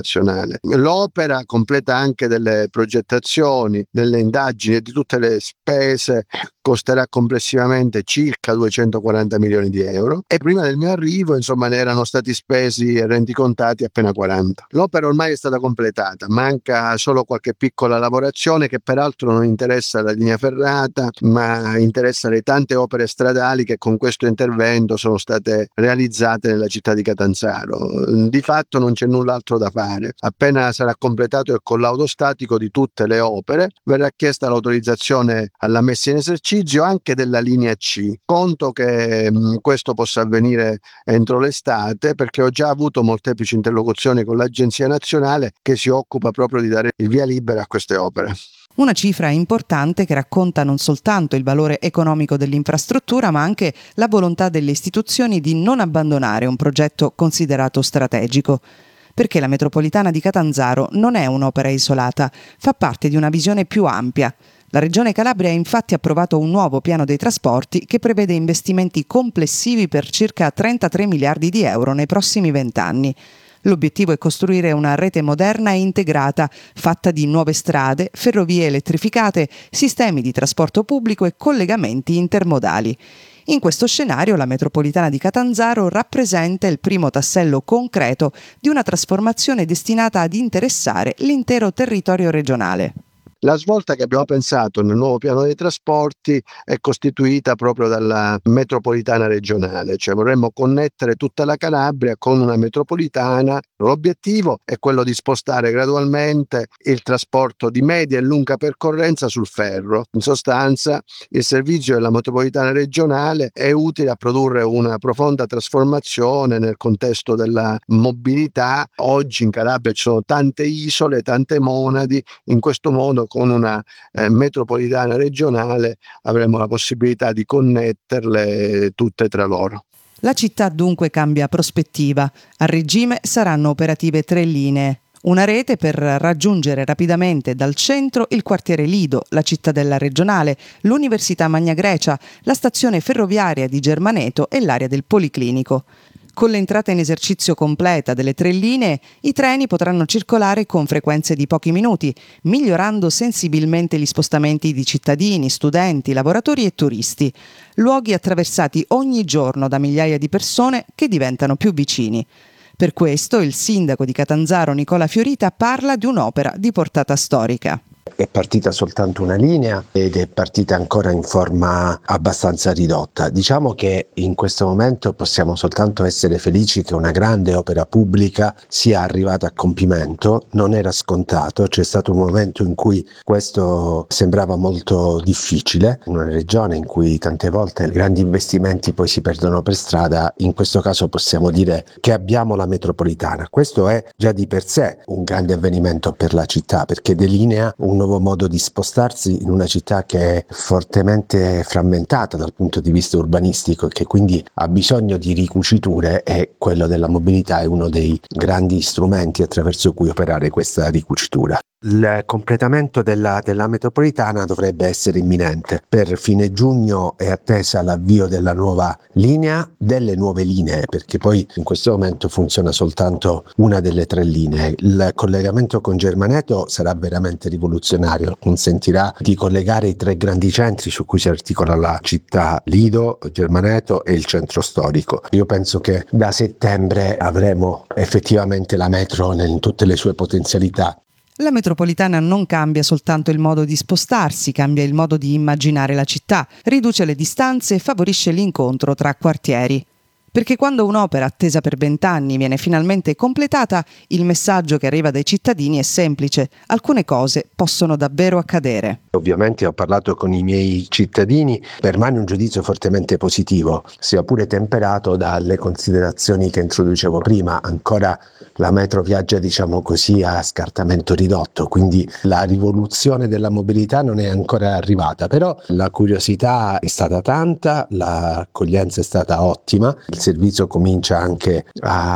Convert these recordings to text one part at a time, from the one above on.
nazionale. L'opera completa anche delle progettazioni, delle indagini e di tutte le spese, costerà complessivamente circa 240 milioni di euro e prima del mio arrivo insomma ne erano stati spesi e rendicontati appena 40. L'opera ormai è stata completata, manca solo qualche piccola lavorazione che peraltro non interessa la linea ferrata ma interessa le tante opere stradali che con questo intervento sono state realizzate nella città di Catanzaro. Di fatto non c'è null'altro da fare. Appena sarà completato il collaudo statico di tutte le opere verrà chiesta l'autorizzazione alla messa in esercizio anche della linea C. Conto che questo possa avvenire entro l'estate perché ho già avuto molteplici interlocuzioni con l'Agenzia Nazionale che si occupa proprio di dare il via libera a queste opere. Una cifra importante che racconta non soltanto il valore economico dell'infrastruttura, ma anche la volontà delle istituzioni di non abbandonare un progetto considerato strategico. Perché la metropolitana di Catanzaro non è un'opera isolata, fa parte di una visione più ampia. La Regione Calabria ha infatti approvato un nuovo piano dei trasporti che prevede investimenti complessivi per circa 33 miliardi di euro nei prossimi 20 anni. L'obiettivo è costruire una rete moderna e integrata, fatta di nuove strade, ferrovie elettrificate, sistemi di trasporto pubblico e collegamenti intermodali. In questo scenario la metropolitana di Catanzaro rappresenta il primo tassello concreto di una trasformazione destinata ad interessare l'intero territorio regionale. La svolta che abbiamo pensato nel nuovo piano dei trasporti è costituita proprio dalla metropolitana regionale, cioè vorremmo connettere tutta la Calabria con una metropolitana. L'obiettivo è quello di spostare gradualmente il trasporto di media e lunga percorrenza sul ferro. In sostanza, il servizio della metropolitana regionale è utile a produrre una profonda trasformazione nel contesto della mobilità. Oggi in Calabria ci sono tante isole, tante monadi, in questo modo con una metropolitana regionale avremo la possibilità di connetterle tutte tra loro. La città dunque cambia prospettiva. A regime saranno operative 3 linee. Una rete per raggiungere rapidamente dal centro il quartiere Lido, la cittadella regionale, l'Università Magna Grecia, la stazione ferroviaria di Germaneto e l'area del Policlinico. Con l'entrata in esercizio completa delle 3 linee, i treni potranno circolare con frequenze di pochi minuti, migliorando sensibilmente gli spostamenti di cittadini, studenti, lavoratori e turisti. Luoghi attraversati ogni giorno da migliaia di persone che diventano più vicini. Per questo il sindaco di Catanzaro, Nicola Fiorita, parla di un'opera di portata storica. È partita soltanto una linea ed è partita ancora in forma abbastanza ridotta. Diciamo che in questo momento possiamo soltanto essere felici che una grande opera pubblica sia arrivata a compimento. Non era scontato, c'è stato un momento in cui questo sembrava molto difficile. Una regione in cui tante volte grandi investimenti poi si perdono per strada, in questo caso possiamo dire che abbiamo la metropolitana. Questo è già di per sé un grande avvenimento per la città perché delinea un nuovo modo di spostarsi in una città che è fortemente frammentata dal punto di vista urbanistico e che quindi ha bisogno di ricuciture e quello della mobilità è uno dei grandi strumenti attraverso cui operare questa ricucitura. Il completamento della metropolitana dovrebbe essere imminente. Per fine giugno è attesa l'avvio della nuova linea, delle nuove linee, perché poi in questo momento funziona soltanto una delle 3 linee. Il collegamento con Germaneto sarà veramente rivoluzionario, consentirà di collegare i 3 grandi centri su cui si articola la città, Lido, Germaneto e il centro storico. Io penso che da settembre avremo effettivamente la metro in tutte le sue potenzialità. La metropolitana non cambia soltanto il modo di spostarsi, cambia il modo di immaginare la città, riduce le distanze e favorisce l'incontro tra quartieri. Perché quando un'opera attesa per 20 anni viene finalmente completata, il messaggio che arriva dai cittadini è semplice: alcune cose possono davvero accadere. Ovviamente ho parlato con i miei cittadini, permane un giudizio fortemente positivo, sia pure temperato dalle considerazioni che introducevo prima. Ancora la metro viaggia, diciamo così, a scartamento ridotto, quindi la rivoluzione della mobilità non è ancora arrivata, però la curiosità è stata tanta, l'accoglienza è stata ottima, il servizio comincia anche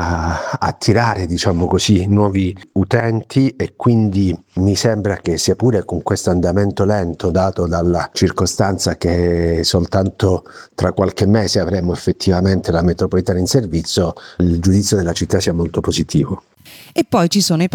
a attirare, diciamo così, nuovi utenti e quindi mi sembra che sia pure con questo andamento lento dato dalla circostanza che soltanto tra qualche mese avremo effettivamente la metropolitana in servizio, il giudizio della città sia molto positivo. E poi ci sono i